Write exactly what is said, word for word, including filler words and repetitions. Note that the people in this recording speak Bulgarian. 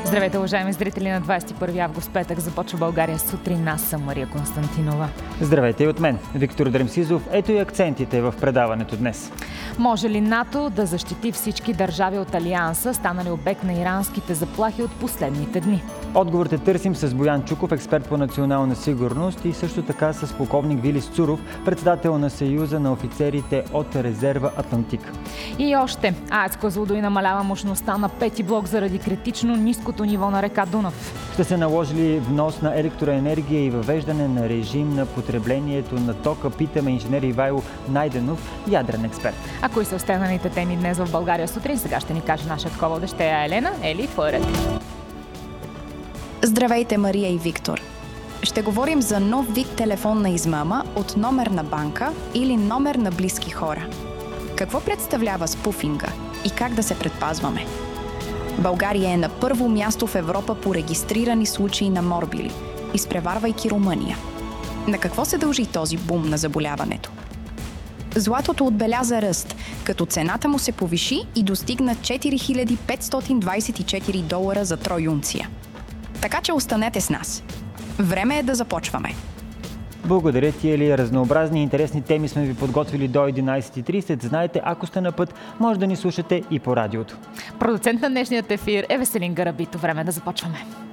Здравейте, уважаеми зрители, на двадесет и първи август, петък, започва България сутрин. Аз съм Мария Константинова. Здравейте и от мен, Виктор Дремсизов. Ето и акцентите в предаването днес. Може ли НАТО да защити всички държави от Алианса, станали обект на иранските заплахи от последните дни? Отговорите търсим с Боян Чуков, експерт по национална сигурност, и също така с полковник Вили Цуров, председател на Съюза на офицерите от резерва Атлантик. И още, АЕЦ Козлодуй намалява мощността на пети блок заради критично ниското ниво на река Дунав. Ще се наложи ли внос на електроенергия и въвеждане на режим на потреблението на тока? Питаме инженер Ивайло Найденов, ядрен експерт. А кои са останалите теми днес в България сутрин? Сега ще ни каже наша такова водеща Елена. Ели, поред. Здравейте, Мария и Виктор. Ще говорим за нов вид телефонна измама от номер на банка или номер на близки хора. Какво представлява спуфинга и как да се предпазваме? България е на първо място в Европа по регистрирани случаи на морбили, изпреварвайки Румъния. На какво се дължи този бум на заболяването? Златото отбеляза ръст, като цената му се повиши и достигна четири хиляди петстотин двадесет и четири долара за трой унция. Така че останете с нас. Време е да започваме. Благодаря ти, Ели. Разнообразни и интересни теми сме ви подготвили до единадесет и тридесет. Знаете, ако сте на път, може да ни слушате и по радиото. Продуцент на днешният ефир е Веселин Гарабито. Време е да започваме.